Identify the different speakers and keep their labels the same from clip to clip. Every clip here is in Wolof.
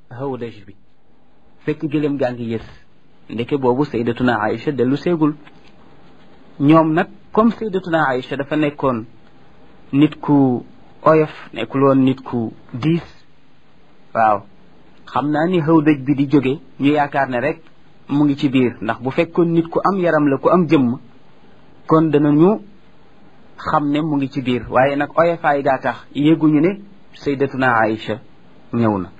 Speaker 1: hawdaj bi fekk gëléem gaa ngi yës ndeke boobu sayyidatuna Aïcha dellu seegul ñoom nag comme sayyidatuna Aïcha dafa nekkoon nit ku oyof nekkul woon nit ku diis waaw xam naa ni hawdaj bi di jóge ñu yaakaar ne rek mu ngi ci biir ndax bu fekkoon nit ku am yaram la ku am jëmm kon danañu xam ne mu ngi ci biir waaye nag oyofaay gaa tax yéeguñu ne sayyidatuna Aïcha ñëw na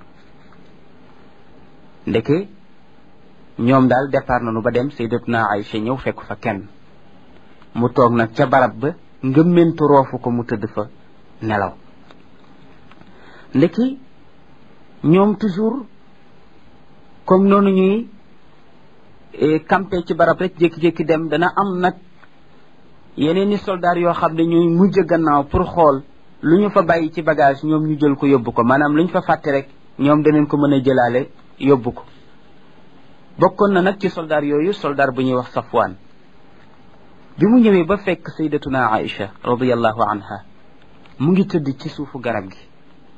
Speaker 1: ndeke ñoom daal départ nañu ba dem sayyidatuna Aïcha ñëw fekk fa kenn mu toog nag ca barab ba ngëmmentu roofu ko mu tëdd fa nelaw ndeki ñoom toujours comme noonu ñuy campé ci barab rek jékki-jékki dem dana am nag yeneen i soldaar yoo xam ne ñuy mujj gannaaw pour xool lu ñu fa bàyyi ci bagage ñoom ñu jël ko yóbbu ko maanaam lu ñu fa fàtte rek ñoom danañ ko mën a jëlaale yóbbu ko bokkoon na nag ci soldaar yooyu soldaar bu ñuy wax Safwaan bi mu ñëwee ba fekk sayyidatuna Aïcha radiyallahu anha mu ngi tëdd ci suufu garab gi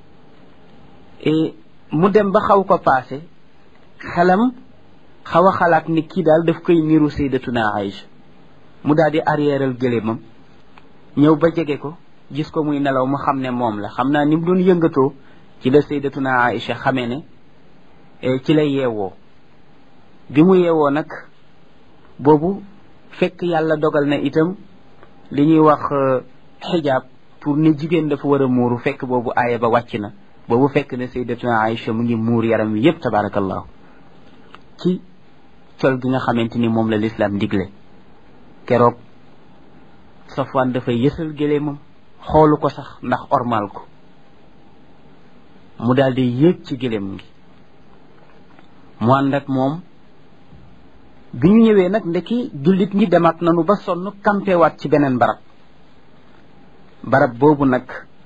Speaker 1: et mu dem ba xaw ko paase xelam xaw a xalaat ni kii daal daf koy niru sayyidatuna Aïcha mu daal di arrièreal gëléemam ñëw ba jege ko gis ko muy nelaw mu xam ne moom la xam naa ni mu doon yëngatoo ci la sayyidatuna Aïcha xamee ne ci la yeewoo bi mu yeewoo nag boobu fekk yàlla dogal na itam li ñuy wax xijaab pour ne jigéen dafa war a muuru fekk boobu aaya ba wàcc na boobu fekk ne sayyidatuna Aïcha mu ngi muur yaram wi yépp tabarakallahu ci col gi nga xamante ni moom la lislaam digle keroog Safwaan dafay yësal gëléemam xoolu ko sax ndax ormal ko mu daal di yéeg ci gëléem gi mu ànd ak moom bi ñu ñëwee nag ndeki jullit ñi demaat nanu ba sonn kampewaat ci beneen barab boobu nag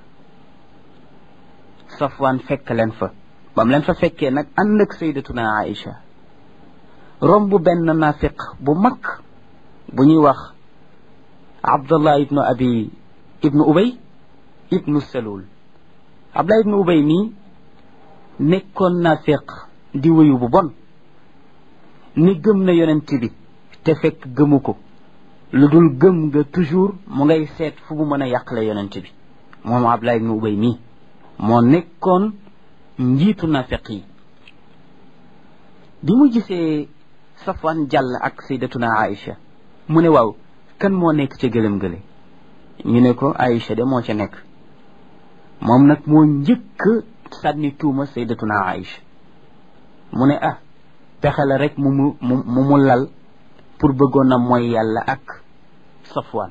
Speaker 1: Safwaan fekk leen fa bam leen fa fekkee nag ànd ak sayyidatuna Aïcha romb benn naafiq bu mag bu ñuy wax Abdullah ibnu Ubay ibnu Salul Abdullah ibnu Ubay nii nekkoon naafiq di wéyu bu bon ni gëm na yonent bi te fekk gëmu ko lu dul gëm nga toujours mu ngay seet fu mu mën a yàqale yonent bi moom Abdullah ibnu Ubay nii moo nekkoon njiitu naafiq yi bi mu gisee Safwaan jàll ak sayyidatuna Aïcha mu ne waaw kan moo nekk ca gëlëm gële ñu ne ko Aïcha de moo ca nekk moom nag moo njëkk sànni tuuma sayyidatuna Aïcha mu ne pexe la rek mu lal pour bëggoon na mooy yàlla ak Safwaan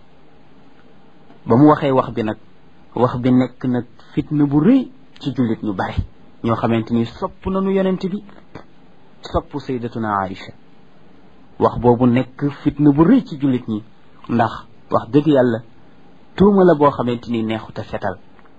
Speaker 1: ba mu waxee wax bi nag wax bi nekk nag fitna bu rëy ci jullit ñu bari ñoo xamante ni sopp nañu yonent bi sopp sayyidatuna Aïcha wax boobu nekk fitna bu rëy ci jullit ñi ndax wax dëgg yàlla tuuma la boo xamante ni neexut a setal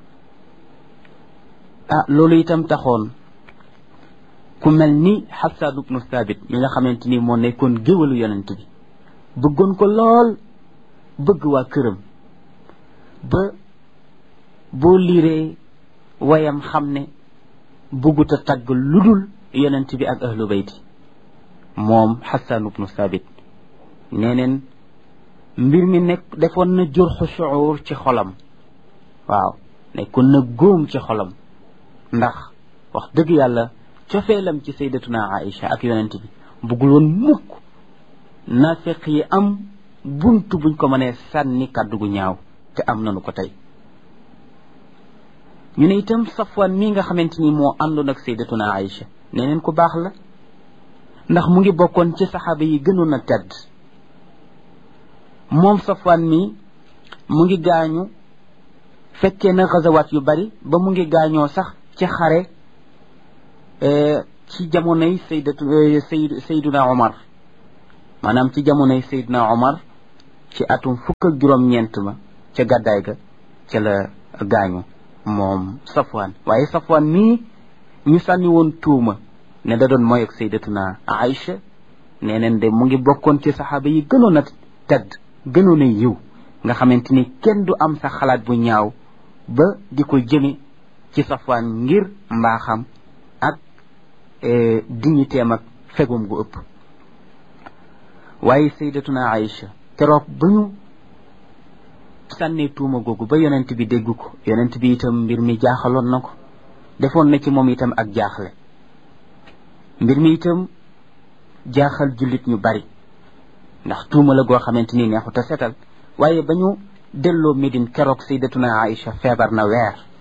Speaker 1: loolu itam taxoon ku mel ni Hassan ibnu Thabit mi nga xamante ni moo nekkoon géwalu yonent bi bëggoon ko lool bëgg waa këram ba boo liiree wayam xam ne bëggut a tagg lu dul yonent bi ak ahlu bayti moom Hassan ibnu Thabit neneen mbir mi nekk defoon na jurxu shuur ci xolam waaw nekkoon na góom ci xolam ndax wax dëgg yàlla cofeelam ci sayyidatuna Aïcha ak yonent bi bëggul woon mukk naafeq yi am buntu buñ ko mënee sànni kàddu gu ñaaw te am nañu ko tey ñu ne itam Safwaan mii nga xamante ni moo àndoon ak sayyidatuna Aïcha neneen ku baax la ndax mu ngi bokkoon ci saxaaba yi gënoon a tedd moom Safwaan mii mu ngi gaañu fekkee na gazawaat yu bari ba mu ngi gaañoo sax ci xare ci jamonoy Seydina Omar maanaam ci jamonoy Seydina Omar ci atum 19 ma ca gàddaay ga ca la gaañu moom Safwaan waaye Safwaan mii ñu sànni woon tuuma ne da doon mooy ak sayyidatuna Aïcha nee neen de mu ngi bokkoon ci saxaaba yi gënoon a tedd gënoon a yiw nga xamante ni kenn du am sax xalaat bu ñaaw ba di ko jëme ci Safwaan ngir mbaaxam ak dignitéem ak fegum gu ëpp waaye sayyidatuna Aïcha keroog ba ñu sànnee tuuma googu ba yonent bi dégg ko yonent bi itam mbir mi jaaxaloon na ko defoon na ci moom itam ak jaaxle mbir mi itam jaaxal jullit ñu bari ndax tuuma la goo xamante ni neexut a setal waaye ba ñu delloo Médine keroog sayyidatuna Aïcha feebar na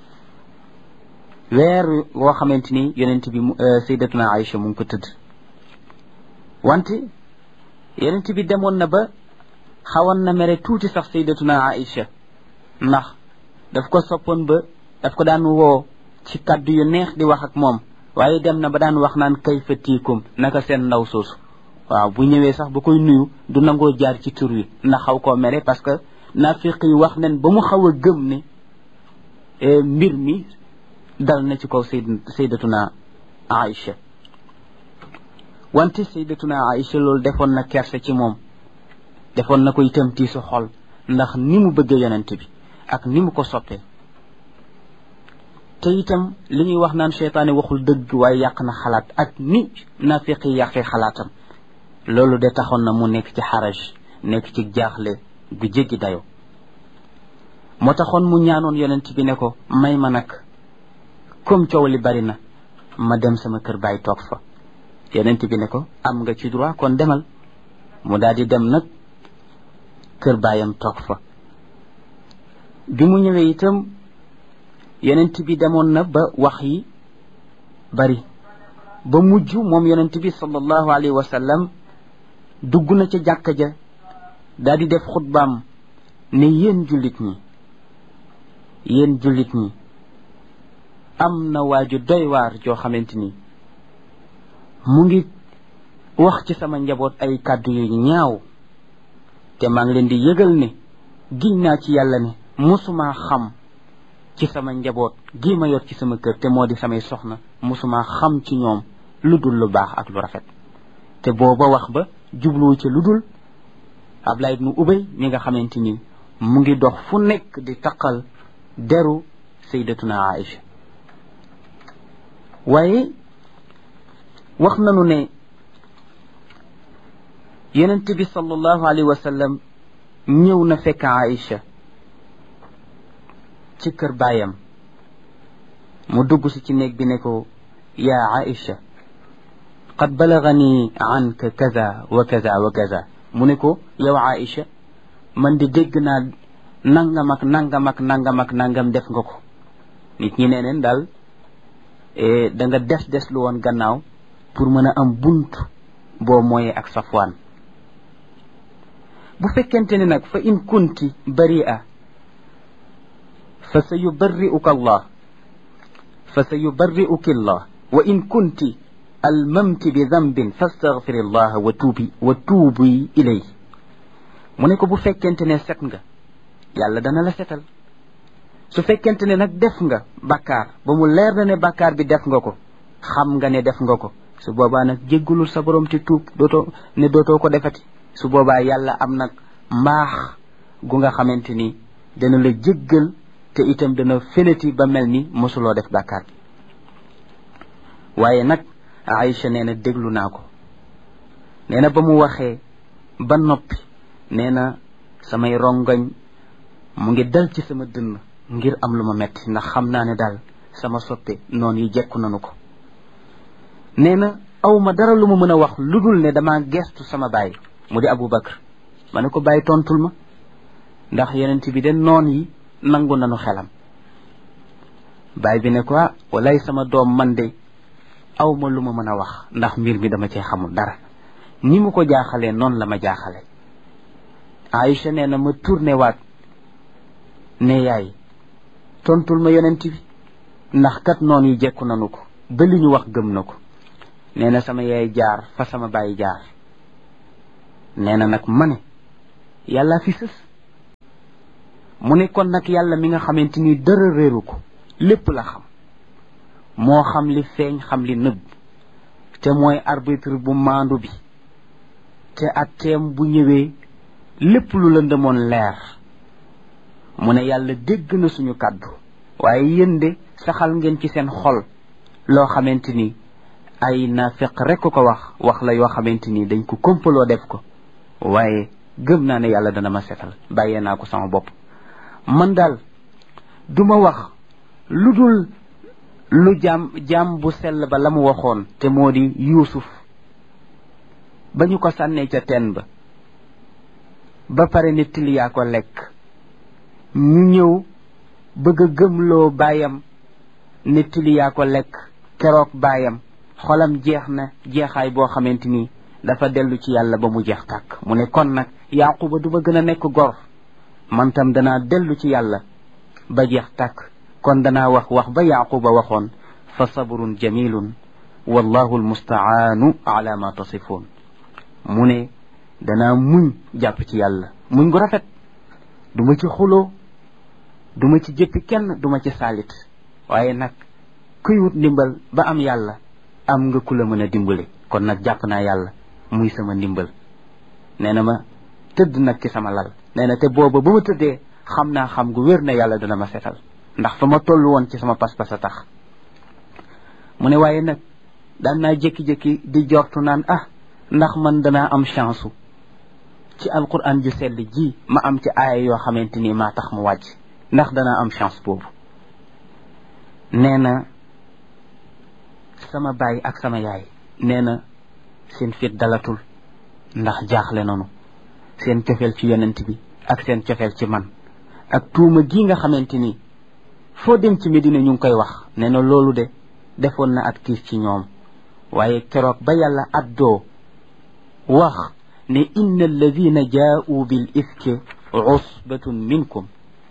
Speaker 1: weer woo xamante ni yonent bi sayyidatuna Aïcha mu ngi ko tëdd wante yonent bi demoon na ba xawoon na mere tuuti sax sayyidatuna Aïcha ndax daf ko soppoon ba daf ko daan woo ci kaddu yu neex di wax ak moom waaye dem na ba daan wax naan kayfa tiikum naka seen ndaw soosu waaw bu ñëwee sax ba koy nuyu du nangoo jaar ci tur wi ndax xaw koo mere parce que naafiq yi wax nen ba mu xaw a gëm ne mbir mi dal na ci kaw sayyidatuna Aïcha wante sayyidatuna Aïcha loolu defoon na kerse ci moom defoon na ko itam tiisu xol ndax ni mu bëgg yonent bi ak ni mu ko soppee te itam li ñuy wax naan seytaane waxul dëgg waaye yàq na xalaat ak ni naafiq yi yàqee xalaatam loolu de taxoon na mu nekk ci xaraj nekk ci jaaxle gu jéggi dayo moo taxoon mu ñaanoon yonent bi ne ko may ma nag comme coow li bari na ma dem sama kër baay toog fa yonent bi ne ko am nga ci droit kon demal mu daal di dem nag kër baayam toog fa bi mu ñëwee itam yonent bi demoon na ba wax yi bari ba mujj moom yonent bi sallallahu alayhi wa sallam dugg na ca jàkka ja daal di def xutbaam ne yéen jullit ñi am na waaju doy waar joo xamante ni mu ngi wax ci sama njaboot ay kàddu yu ñaaw te maa ngi leen di yëgal ne giñ naa ci yàlla ne musuma xam ci sama njaboot gi ma yor ci sama kër te moo di samay soxna musuma xam ci ñoom lu dul lu baax ak lu rafet te booba wax ba jubluwu ci lu dul Abdullah ibnu Ubay mi nga xamante ni mu ngi dox fu nekk di taqal deru sayyidatuna Aïcha waaye wax nanu ne yonent bi sallallahu alayhi wa sallam ñëw na fekk Aïcha ci kër baayam mu dugg si ci néeg bi ne ko yaa Aïcha qad balagani anka kaza wa kaza wa kaza mu ne ko yow Aïcha man di dégg naa nangam ak nangam ak nangam ak nangam def nga ko nit ñi nee neen daal da nga des lu woon gannaaw pour mën a am bunt boo mooyee ak Safwaan bu fekkente ne nag fa in kunti bari'a fa sa yubarri'uka Allah wa in kunti almamti bi dambin fastaghfiri Allah wa tuubi ilayhi mu ne ko bu fekkente ne set nga yàlla dana la setal su fekkente ne nag def nga bakkaar ba mu leer na ne bakkaar bi def nga ko xam nga ne def nga ko su boobaa nag jéggulul sa borom te tuub dootoo ko defati su boobaa yàlla am nag mbaax gu nga xamante ni dana la jéggal te itam dana feneti ba mel ni mosuloo def bakkaar bi waaye nag Aïcha nee na déglu naa ko nee na ba mu waxee ba noppi nee na samay rongoñ mu ngi dal ci sama dënn ngir am lu ma metti ndax xam naa ne daal sama soppe noonu yi jekku nanu ko nee na aw ma dara lu ma mën a wax lu dul ne dama gestu sama baay mu di Abu Bakr ma ne ko bàyyi tontul ma ndax yonent bi de noon yi nangu nanu xelam baay bi ne ko walay sama doom man de aw ma lu ma mën a wax ndax mbir mi dama cee xamul dara ni mu ko jaaxalee noonu la ma jaaxale Aïcha nee na ma tourné waat ne yaay tontul ma yonent bi ndax kat noonu yi jekku nanu ko ba li ñu wax gëm na ko nee na sama yaay jaar fa sama baay jaar nee na nag ma ne yàlla fi sës mu ne kon nag yàlla mi nga xamante ni dara réeru ko lépp la xam moo xam li feeñ xam li nëbb te mooy arbitre bu maandu bi te atteem bu ñëwee lépp lu lëndëmoon leer mu ne yàlla dégg na suñu kàddu waaye yéen de saxal ngeen ci seen xol loo xamante ni ay nafiq rek ko wax la yoo xamante ni dañ ko kompaloo def ko waaye gëm naa ne yàlla dana ma setal bàyyee naa ko sama bopp man daal duma wax lu dul lu jaam bu sell ba la mu waxoon te moo di yuusuf ba ñu ko sànnee ca teen ba pare ne til yaa ko lekk ñu ñëw bëgg a gëmloo baayam ne til yaa ko lekk keroog baayam xolam jeex na jeexaay boo xamante ni dafa dellu ci yàlla ba mu jeex tàkk mu ne kon nag yaquba du ma gën a nekk gor man tam danaa dellu ci yàlla ba jeex tàkk kon danaa wax ba yaquba waxoon fa sabrun jamilun wallahu almustaanu ala ma tasifun mu ne danaa muñ jàpp ci yàlla muñ gu rafet du ma ci xuloo du ma ci jëppi kenn du ma ci saalit waaye nag kuy wut ndimbal ba am yàlla am nga ku la mën a dimbale kon nag jàpp naa yàlla muy sama ndimbal nee na ma tëdd nag ci sama lal nee na te booba ba ma tëddee xam naa xam gu wér na yàlla dana ma setal ndax fa ma toll woon ci sama pas-pas a tax mu ne waaye nag daan naa jékki-jékki di jortu naan ndax man danaa am chance ci alquran ju sell ji ma am ci aaya yoo xamante ni maa tax mu wàcc ndax danaa am chance boobu nee na sama baay ak sama yaay nee na seen fit dalatul ndax jaaxle nanu seen cofeel ci yonent bi ak seen cofeel ci man ak tuuma gi nga xamante ni foo dem ci Medina ñu ngi koy wax nee na loolu de defoon na ak tiis ci ñoom waaye keroog ba yàlla addoo wax ne inna alladina jaa'u bil ifki usbatun minkum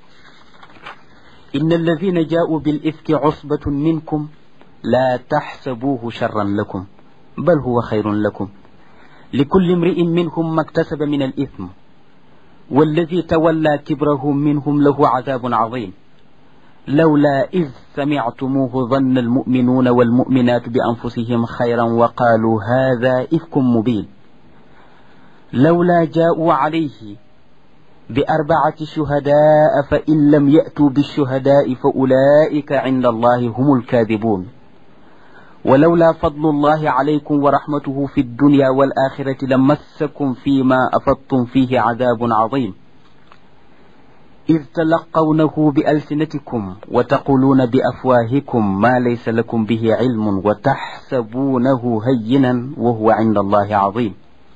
Speaker 1: inna alladina jaa'u bil ifki usbatun minkum la taxsabuuhu charran lakum bal huwa xayrun lakum likulli imri'in minhum maktasaba min al ithm والذي تولى كبره منهم له عذاب عظيم لولا إذ سمعتموه ظن المؤمنون والمؤمنات بأنفسهم خيرا وقالوا هذا إفك مبين لولا جاءوا عليه بأربعة شهداء فإن لم يأتوا بالشهداء فأولئك عند الله هم الكاذبون ولولا فضل الله عليكم ورحمته في الدنيا والآخرة لمسكم فيما أفضتم فيه عذاب عظيم إذ تلقونه بألسنتكم وتقولون بأفواهكم ما ليس لكم به علم وتحسبونه هينا وهو عند الله عظيم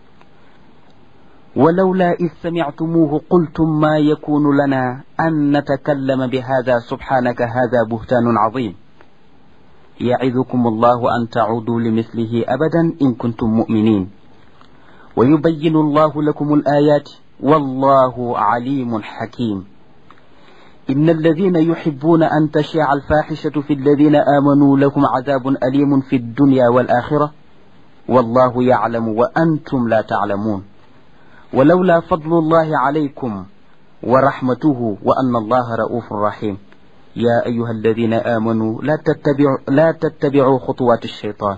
Speaker 1: ولولا إذ سمعتموه قلتم ما يكون لنا أن نتكلم بهذا سبحانك هذا بهتان عظيم يعظكم الله أن تعودوا لمثله أبدا إن كنتم مؤمنين ويبين الله لكم الآيات والله عليم حكيم إن الذين يحبون أن تشيع الفاحشة في الذين آمنوا لكم عذاب أليم في الدنيا والآخرة والله يعلم وأنتم لا تعلمون ولولا فضل الله عليكم ورحمته وأن الله رؤوف رحيم يا أيها الذين آمنوا لا تتبعوا خطوات الشيطان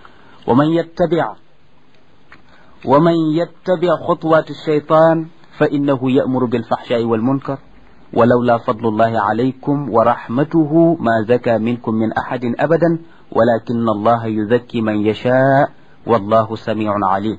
Speaker 1: ومن يتبع خطوات الشيطان فإنه يأمر بالفحشاء والمنكر ولولا فضل الله عليكم ورحمته ما زكى منكم من أحد أبدا ولكن الله يزكي من يشاء والله سميع عليم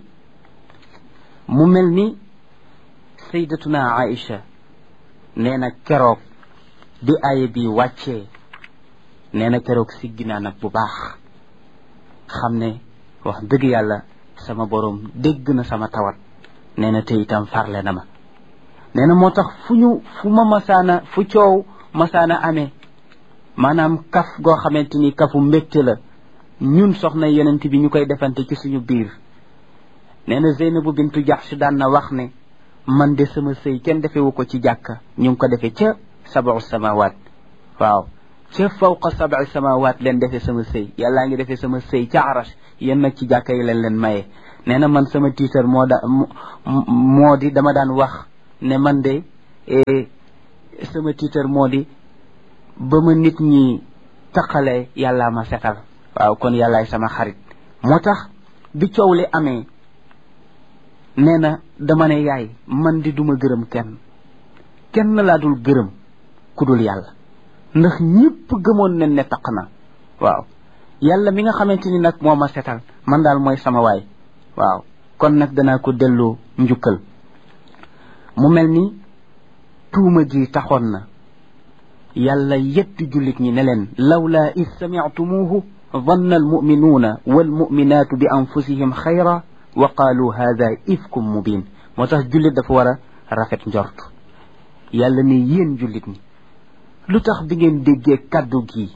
Speaker 1: مملني سيدتنا عائشة نينا كروك bi aaya bi wàccee nee na keroog siggi naa nag bu baax xam ne wax dëgg yàlla sama borom dégg na sama tawat nee na te itam farle na ma nee na moo tax fu coow masaana amee maanaam kaf goo xamante ni kafu mbégte la ñun soxna yonent bi ñu koy defante ci suñu biir nee na Zeynabu bintu Jaxsh daan na wax ne man de sama sëy kenn defewu ko ci jàkka ñu ngi ko defee ca sabu samawat waaw ca fawqa sabu samawat leen defee sama sëy yàllaa ngi defee sama sëy ca arash yéen nag ci jàkka yi leen maye nee na man sama tiitar moo di dama daan wax ne man de sama tiitar moo di ba ma nit ñi taqale yàllaa ma setal waaw kon yàllaay sama xarit moo tax bi coow li amee nee na dama ne yaay man di duma gërëm kenn laa dul gërëm ku dul yàlla ndax ñëpp gëmoon nañ ne taq na waaw yàlla mi nga xamante ni nag moo ma setal man daal mooy sama waay waaw kon nag danaa ko delloo njukkal mu mel ni tuuma gi taxoon na yàlla yetti jullit ñi ne leen lawlaa is samictumuuhu danna almuminuuna walmuminaatu bi anfusihim xayra wa qaalu haada ifkum mubin moo tax jullit dafa war a rafet njort yàlla ne yéen jullit ñi lu tax bi ngeen déggee kàddu gi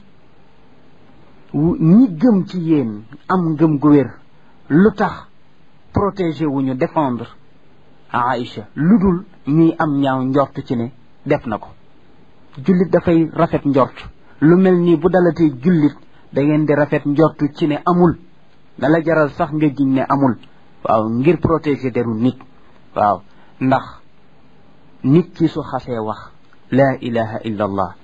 Speaker 1: ñi gëm ci yéen am ngëm gu wér lu tax protéger wu ñu défendre Aïcha lu dul ñuy am ñaaw njort ci ne def na ko jullit dafay rafet njort lu mel nii bu dalatee jullit da ngeen di rafet njort ci ne amul na la jaral sax nga giñ ne amul waaw ngir protéger deru nit waaw ndax nit ki su xasee wax laa ilaha illa allah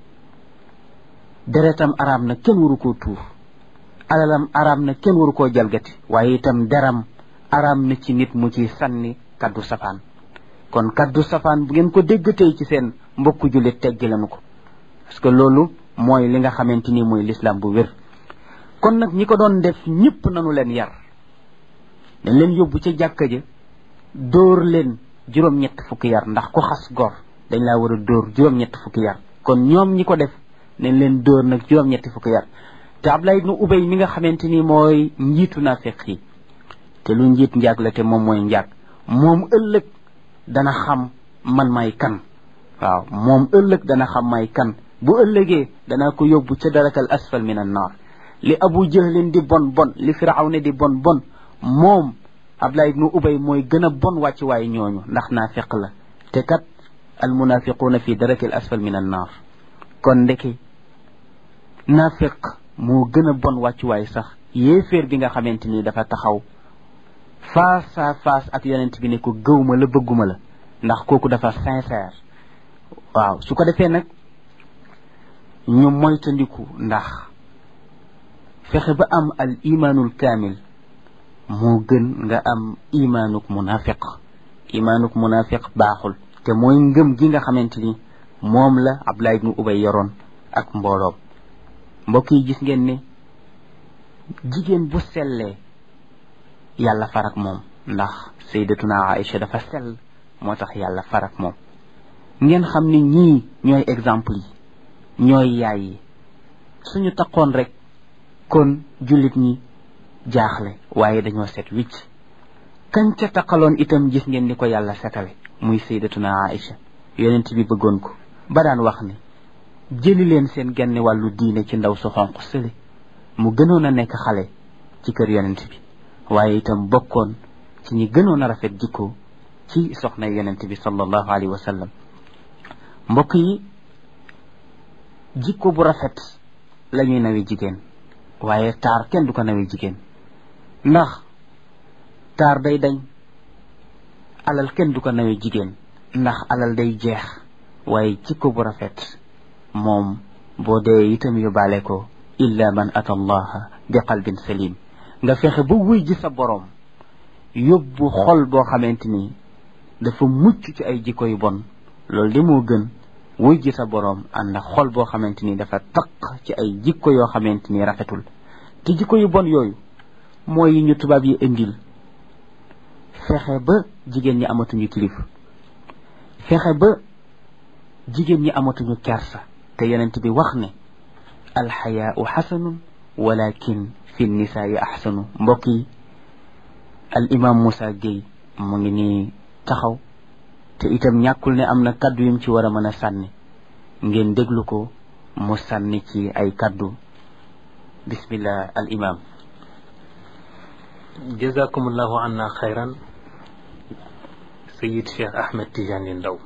Speaker 1: deretam araam na kenn waru koo tuur alalam araam na kenn waru koo jalgati waaye itam deram araam na ci nit mu ci sànni kaddu safaan kon kaddu safaan bu ngeen ko déggatee ci seen mbokku jullit teggi lañu ko parce que loolu mooy li nga xamante ni mooy l'islam bu wér kon nag ñi ko doon def ñëpp nanu leen yar dañ leen yóbbu ca jàkka ja dóor leen juróom-ñett fukki yar ndax ku xas gor dañ laa war a dóor juróom-ñett fukki yar kon ñoom ñi ko def nañ leen dóor nag juróom-ñetti fukki yar te Abdullah ibnu Ubay mi nga xamante ni mooy njiitu naafiq yi te lu njiit njaag la te moom mooy njaag moom ëllëg dana xam man may kan waaw moom ëllëg dana xam may kan bu ëllëgee danaa ko yóbbu ca darakal asfal min an naar li Abu Jahlin di bon bon li Firawna di bon bon moom Abdullah ibnu Ubay mooy gën a bon wàcc waaye ñooñu ndax naafiq la te kat al munafiquuna fi darakil asfal min an naar kon ndeke naafiq moo gën a bon wàccuwaay sax yéeféer bi nga xamante ni dafa taxaw face à face ak yonent bi ne ko gëwma la bëgguma la ndax kooku dafa sincère waaw su ko defee nag ñu moytandiku ndax fexe ba am al imaanul kaamil moo gën nga am imaanuk munafiq baaxul te mooy ngëm gi nga xamante ni moom la Abdullah ibnu Ubay yoroon ak mbooloom mbokk yi gis ngeen ne jigéen bu sellee yàlla farak moom ndax sayyidatuna Aïcha dafa sell moo tax yàlla farak moom ngeen xam ne ñii ñooy exemple yi ñooy yaay yi suñu taqoon rek kon jullit ñi jaaxle waaye dañoo set wicc kañ ca taqaloon itam gis ngeen ni ko yàlla setale muy sayyidatuna Aïcha yonent bi bëggoon ko ba daan wax ne jëli leen seen genn wàllu diine ci ndaw su xonq sële mu gënoon a nekk xale ci kër yonent bi waaye itam bokkoon ci ñi gënoon a rafet jikko ci soxna yonent bi sallallahu alayhi wa sallam mbokk yi jikko bu rafet la ñuy nawe jigéen waaye taar kenn du ko nawe jigéen ndax taar day dañ alal kenn du ko nawe jigéen ndax alal day jeex waaye jikko bu rafet moom boo dee itam yóbbaale ko illa man ata allaha bi qalbin salim nga fexe ba wuy ji sa boroom yóbbu xol boo xamante ni dafa mucc ci ay jikko yu bon loolu de moo gën wuy ji sa boroom ànd xol boo xamante ni dafa taq ci ay jikko yoo xamante ni rafetul te jikko yu bon yooyu mooy yi ñu tubaab yi indil fexe ba jigéen ñi amatuñu kilifa fexe ba jigéen ñi amatuñu kersa te yonent bi wax ne alxayaau xasanun walakin fi nisaai axsanu mbokk yi al imam Moussa Gueye mu ngi nii taxaw te itam ñàkkul ne am na kaddu yum ci war a mën a sànni ngeen déglu ko mu sànni ci ay kaddu bismillah al imam.
Speaker 2: jazakumullahu anna xayran sayid Cheikh Ahmed Tidiane Ndaw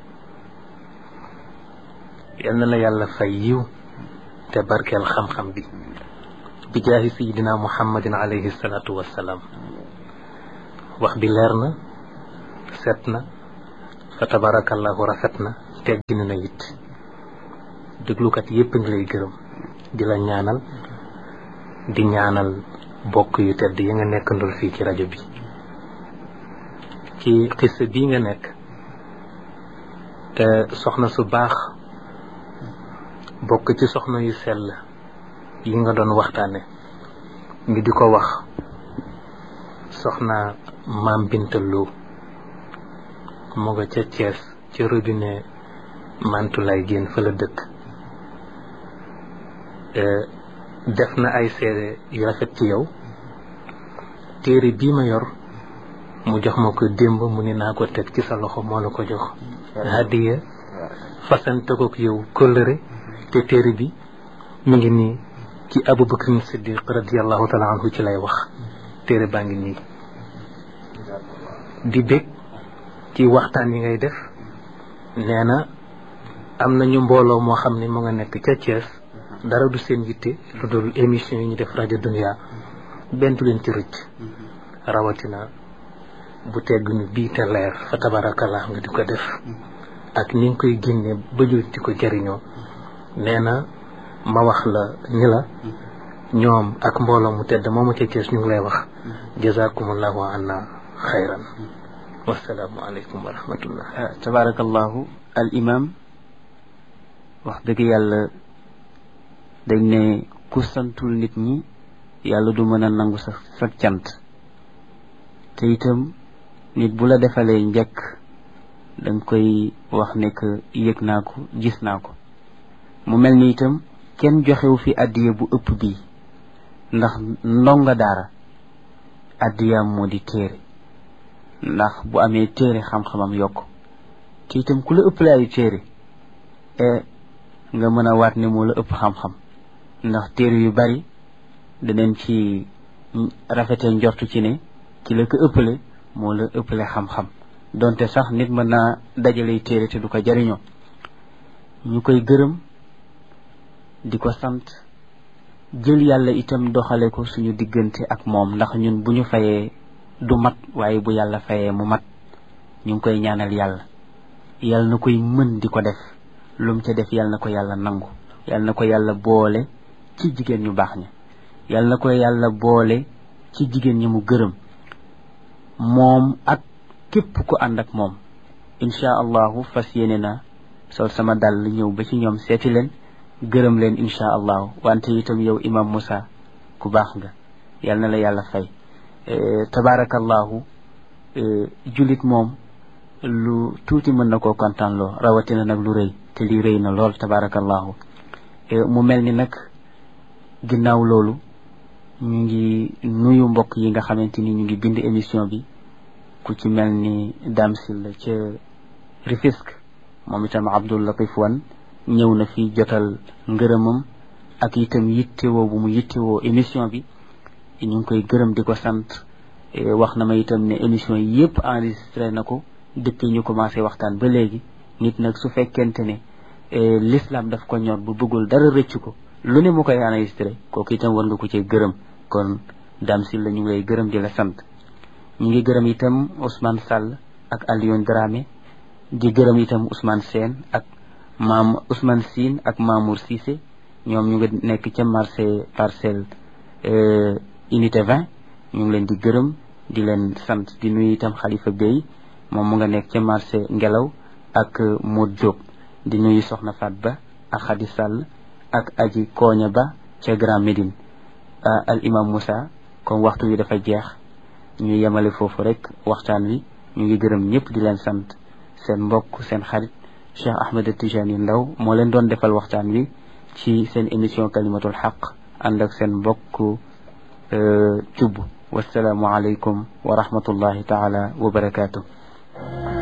Speaker 2: yal na la yàlla fay yiw te barkeel xam-xam bi bi jaahi sayidina muhammadin alayhi salaatu wassalaam wax bi leer na set na fa tabarakallahu rafet na tegginu na it déglukat yépp ngi lay gërëm di la ñaanal di ñaanal bokk yu tedd yi nga nekkandul fii ci rajo bi ci xissa bii nga nekk te soxna su baax bokk ci soxna yu sell yi nga doon waxtaane ñu di ko wax soxna Maam Binta Lo mu nga ca Thiès ca robinet Mantulaay génn fa la dëkk def na ay seede yu rafet ci yow téere bii ma yor mu jox ma ko démb mu ni naa ko teg ci sa loxo moo la ko jox hadiya fasante ko yow kóllëre te téere bi mu ngi nii ci Abubakar Siddiq radiallahu taala anhu ci lay wax téere baa ngi nii di bég ci waxtaan yi ngay def nee na am nañu mbooloo moo xam ne mu nga nekk ca Thiès dara du seen yitte lu dul émission yi ñu def rajo Dunia benn du leen ci rëcc rawatina bu tegguñu bii te leer fa tabarakallah nga di ko def ak ni nga koy génne ba ñu di ko jëriñoo nee na ma wax la ni la ñoom ak mbooloo mu tedd moomu ca Thiès ñu ngi lay wax jazakumullahu anna xayran wasalaamu aleykum wa rahmatullah
Speaker 1: tabarakallahu al imam wax dëgg yàlla dañ ne ku santul nit ñi yàlla du mën a nangu sa cant te itam nit bu la defalee njëkk danga koy wax ne que yëg naa ko gis naa ko mu mel ni itam kenn joxewu fi addiya bu ëpp bii ndax ndonga daara addiyaam moo di téere ndax bu amee téere xam-xamam yokk te itam ku la ëpp la ay téere nga mën a waat ne moo la ëpp xam-xam ndax téere yu bari daneen ci rafetee njortu ci ne ki la ko ëppale moo la ëppale xam-xam donte sax nit mën naa dajalay téere te du ko jariñoo ñu koy gërëm di ko sant jël yàlla itam doxale ko suñu diggante ak moom ndax ñun bu ñu fayee du mat waaye bu yàlla fayee mu mat ñu ngi koy ñaanal yàlla yàlla na koy mën di ko def lum ca def yàlla na ko yàlla nangu yàlla na ko yàlla boole ci jigéen ñu baax ña yàlla na ko yàlla boole ci jigéen ñi mu gërëm moom ak képp ku ànd ak moom insha allahu fas yéene na sol sama dàll ñëw ba ci ñoom seeti leen gërëm leen insha allahu wante itam yow imam Moussa ku baax nga yàlla na la yàlla fay tabarakallahu julit moom lu tuuti mën na koo kontaan loo rawatina nag lu rëy te lii rëy na lool tabarakallahu mu mel ni nag ginnaaw loolu ñu ngi nuyu mbokk yi nga xamante ni ñu ngi bind émission bi ku ci mel ni Dame Sylla ca Rufisque moom itam Abdoul Latif Wan ñëw na fi jotal ngërëmam ak itam yittewoo bu mu yittewoo émission bi ñu ngi koy gërëm di ko sant wax na ma itam ne émission yi yëpp enregistré na ko depuis ñu commencé waxtaan ba léegi nit nag su fekkente ne l'islam daf ko ñor bu bëggul dara rëcc ko lu ne mu koy enregistré kooku itam war nga ko cee gërëm kon Dame Sylla ñu ngi lay gërëm di la sant ñu ngi gërëm itam Ousmane Sall ak Alioune Dramé di gërëm itam Ousmane Sène ak Ousmane Sine ak Mamour Cissé ñoom ñu ngi nekk ca marché parcelle unité 20 ñu ngi leen di gërëm di leen sant di nuyu itam Khalifa Bey moom mu nga nekk ca marché Ngelaw ak Modou Diop di nuyu Soxna Fat Ba ak Khady Sall ak Aji Koña Ba ca Grand Médine al imam Moussa comme waxtu wi dafa jeex ñu yemale foofu rek waxtaan wi ñu ngi gërëm ñëpp di leen sant seen mbokk seen xarit Cheikh Ahmed Tijani Ndaw moo leen doon defal waxtaan wi ci seen émission kalimatul xaq ànd ak seen mbokk cubb wasalaamu aleykum wa rahmatullahi taala wa barakaatu